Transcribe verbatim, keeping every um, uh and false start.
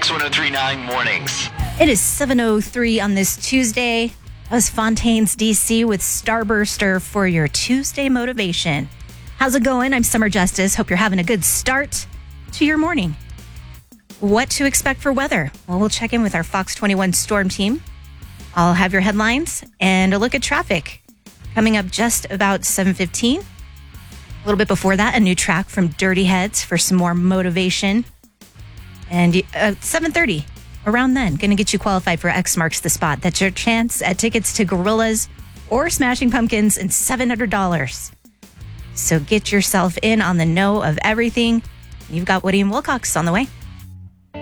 X one oh three point nine Mornings. It is seven oh three on this Tuesday. That was Fontaine's D C with Starburster for your Tuesday motivation. How's it going? I'm Summer Justice. Hope you're having a good start to your morning. What to expect for weather? Well, we'll check in with our Fox twenty-one storm team. I'll have your headlines and a look at traffic. Coming up just about seven fifteen. A little bit before that, a new track from Dirty Heads for some more motivation. And uh, seven thirty, around then, going to get you qualified for X Marks the Spot. That's your chance at tickets to Gorillaz or Smashing Pumpkins and seven hundred dollars. So get yourself in on the know of everything. You've got Woody and Wilcox on the way.